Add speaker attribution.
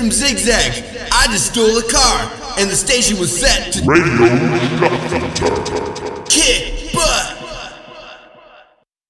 Speaker 1: from Zigzag. I just stole a car, and the station was set to
Speaker 2: Radio Nut Filter.
Speaker 1: kick butt.